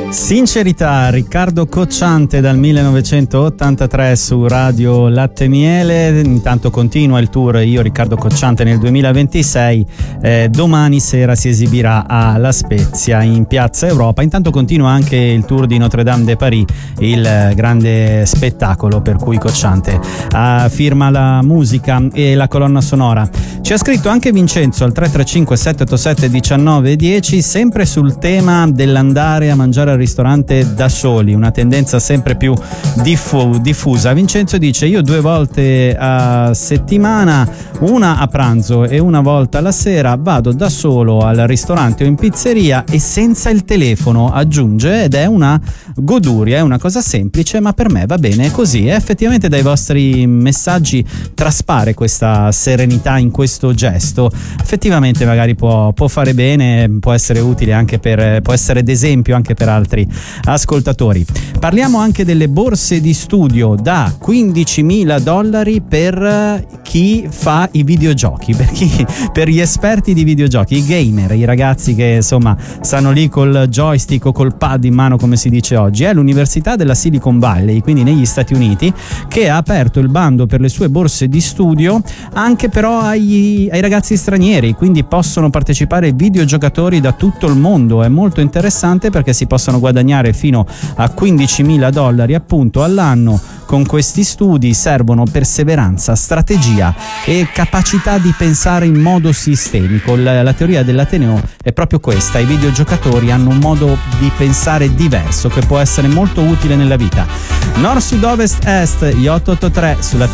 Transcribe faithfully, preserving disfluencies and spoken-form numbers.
Sincerità, Riccardo Cocciante dal millenovecentottantatré su Radio Latte Miele. Intanto continua il tour Io Riccardo Cocciante nel duemilaventisei. Eh, domani sera si esibirà a La Spezia in Piazza Europa. Intanto continua anche il tour di Notre Dame de Paris, il grande spettacolo per cui Cocciante uh, firma la musica e la colonna sonora. Ci ha scritto anche Vincenzo al tre tre cinque sette otto sette uno nove uno zero, sempre sul tema dell'andare a mangiare al ristorante da soli, una tendenza sempre più diffu- diffusa. Vincenzo dice: io due volte a settimana, una a pranzo e una volta alla sera, vado da solo al ristorante o in pizzeria e senza il telefono, aggiunge, ed è una goduria, è una cosa semplice ma per me va bene così. E effettivamente dai vostri messaggi traspare questa serenità in questo gesto. Effettivamente magari può, può fare bene, può essere utile anche per, può essere d'esempio anche per altri ascoltatori. Parliamo anche delle borse di studio da quindicimila dollari per chi fa i videogiochi, per chi, per gli esperti di videogiochi, i gamer, i ragazzi che insomma stanno lì col joystick o col pad in mano, come si dice oggi. È l'Università della Silicon Valley, quindi negli Stati Uniti, che ha aperto il bando per le sue borse di studio anche però ai, ai ragazzi stranieri, quindi possono partecipare videogiocatori da tutto il mondo. È molto interessante perché si possono guadagnare fino a quindicimila dollari appunto all'anno. Con questi studi servono perseveranza, strategia e capacità di pensare in modo sistemico. La, la teoria dell'Ateneo è proprio questa: i videogiocatori hanno un modo di pensare diverso che può essere molto utile nella vita. Nord, sud, ovest, est, gli otto otto tre sulla